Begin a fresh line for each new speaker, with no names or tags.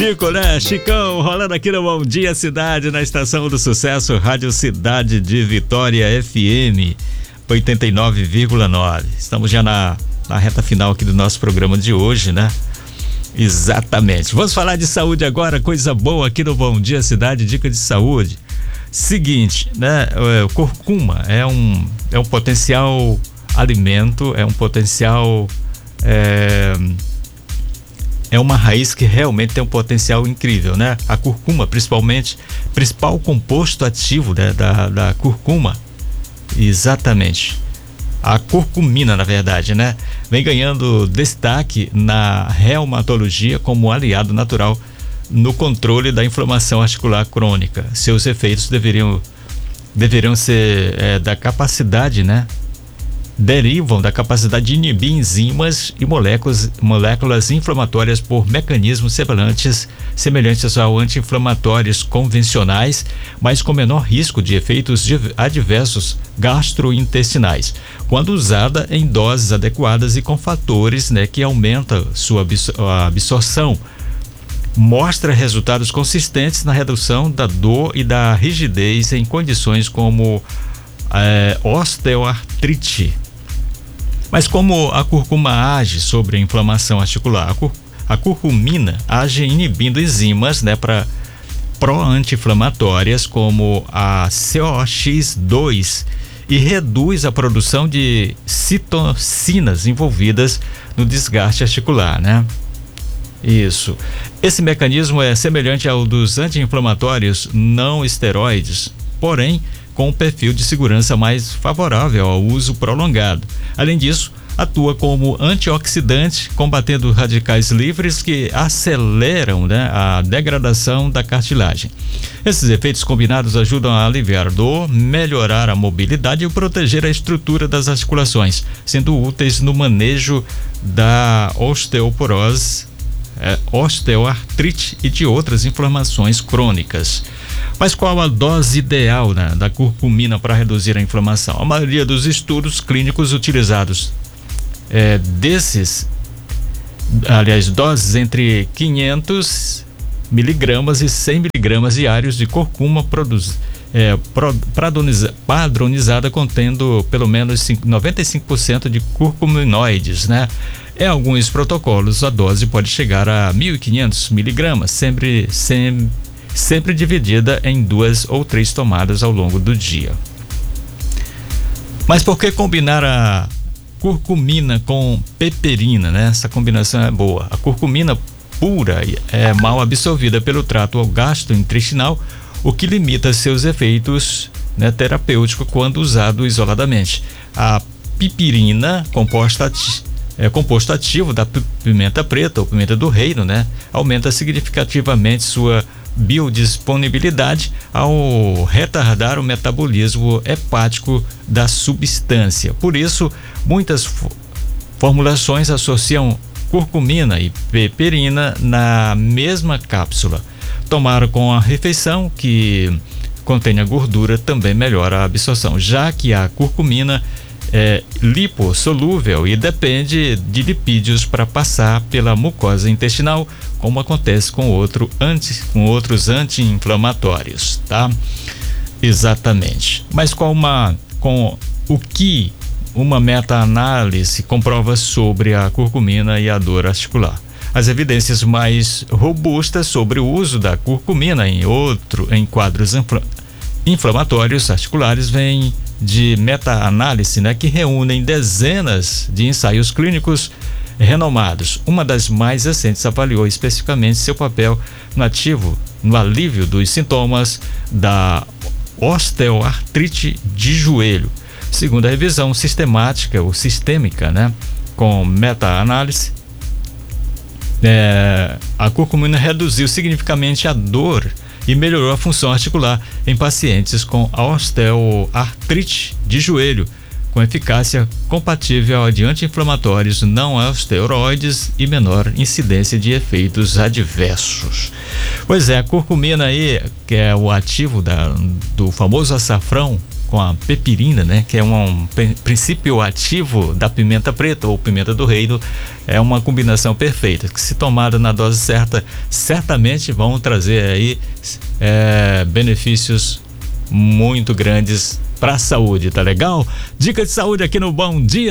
Chico, né? Chicão, rolando aqui no Bom Dia Cidade, na Estação do Sucesso, Rádio Cidade de Vitória FM 89,9. Estamos já na reta final aqui do nosso programa de hoje, né? Exatamente. Vamos falar de saúde agora, coisa boa aqui no Bom Dia Cidade, dica de saúde. Seguinte, né? O curcuma é um potencial alimento, é um potencial... É uma raiz que realmente tem um potencial incrível, né? A curcuma, principalmente, principal composto ativo, né, da curcuma, exatamente. A curcumina, na verdade, né? Vem ganhando destaque na reumatologia como aliado natural no controle da inflamação articular crônica. Seus efeitos deveriam ser da capacidade, né? Derivam da capacidade de inibir enzimas e moléculas inflamatórias por mecanismos semelhantes a anti-inflamatórios convencionais, mas com menor risco de efeitos adversos gastrointestinais, quando usada em doses adequadas e com fatores, né, que aumentam sua absorção. Mostra resultados consistentes na redução da dor e da rigidez em condições como osteoartrite. Mas como a curcuma age sobre a inflamação articular? A curcumina age inibindo enzimas, né, pró-anti-inflamatórias como a COX-2 e reduz a produção de citocinas envolvidas no desgaste articular, né? Isso. Esse mecanismo é semelhante ao dos anti-inflamatórios não esteroides, porém com um perfil de segurança mais favorável ao uso prolongado. Além disso, atua como antioxidante, combatendo radicais livres que aceleram, né, a degradação da cartilagem. Esses efeitos combinados ajudam a aliviar dor, melhorar a mobilidade e proteger a estrutura das articulações, sendo úteis no manejo da osteoporose, osteoartrite e de outras inflamações crônicas. Mas qual a dose ideal, né, da curcumina para reduzir a inflamação? A maioria dos estudos clínicos utilizados doses entre 500 miligramas e 100 miligramas diários de curcuma padronizada, contendo pelo menos 95% de curcuminoides, né? Em alguns protocolos, a dose pode chegar a 1.500 miligramas, sempre dividida em 2 ou 3 tomadas ao longo do dia. Mas por que combinar a curcumina com peperina, né? Essa combinação é boa. A curcumina pura é mal absorvida pelo trato gastrointestinal, o que limita seus efeitos, né, terapêuticos quando usado isoladamente. A pipirina, composto ativo da pimenta preta ou pimenta do reino, né, aumenta significativamente sua biodisponibilidade ao retardar o metabolismo hepático da substância. Por isso, muitas formulações associam curcumina e peperina na mesma cápsula. Tomar com a refeição que contenha gordura também melhora a absorção, já que a curcumina é lipossolúvel e depende de lipídios para passar pela mucosa intestinal, como acontece com outros anti-inflamatórios, tá? Exatamente. Mas com o que uma meta-análise comprova sobre a curcumina e a dor articular? As evidências mais robustas sobre o uso da curcumina em quadros inflamatórios articulares vêm de meta-análise, né, que reúnem dezenas de ensaios clínicos renomados. Uma das mais recentes avaliou especificamente seu papel no alívio dos sintomas da osteoartrite de joelho. Segundo a revisão sistemática ou sistêmica, né, com meta-análise, a curcumina reduziu significativamente a dor e melhorou a função articular em pacientes com osteoartrite de joelho, com eficácia compatível de anti-inflamatórios não esteroides e menor incidência de efeitos adversos. Pois é, a curcumina aí, que é o ativo do famoso açafrão, com a pepirina, né? Que é um princípio ativo da pimenta preta ou pimenta do reino, é uma combinação perfeita, que se tomada na dose certa, certamente vão trazer aí benefícios muito grandes para a saúde, tá legal? Dica de saúde aqui no Bom Dia